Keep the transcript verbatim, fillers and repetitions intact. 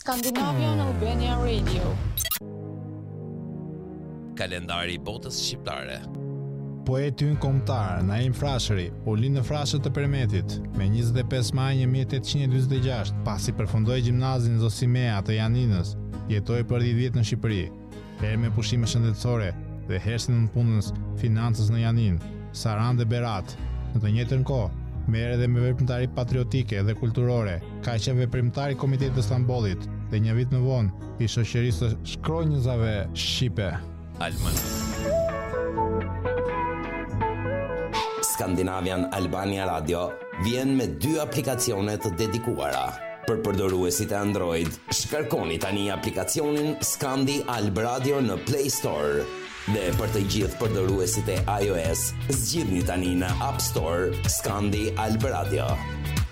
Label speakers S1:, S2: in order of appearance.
S1: Scandinavian Albania Radio.
S2: Kalendari i botës shqiptare.
S3: Poeti ynë kombëtar Naim Frashëri u lind në Frashë të Permetit me njëzet e pesë maj një mijë e tetëqind e dyzet e gjashtë, pasi përfundoi gjimnazin Zosimea të Janinës, jetoi për dhjetë vjet në Shqipëri. Herë me pushime shëndetësore dhe herë në punës financës në Janin, Sarandë Berat, në të njëjtën kohë merr edhe me veprimtari patriotike dhe kulturore, ka qenë veprimtar i Komitetit të Stambollit dhe një vit më vonë i shoqërisë së shkronjëzave shqipe.
S2: Alman.
S4: Scandinavian Albania Radio vjen me dy aplikacione të dedikuara. Për përdoruesit e Android, shkarkoni tani aplikacionin Scandi Alb Radio në Play Store. Dhe për të gjithë përdoruesit e iOS, zgjidhni tani në App Store Scandi Alb Radio.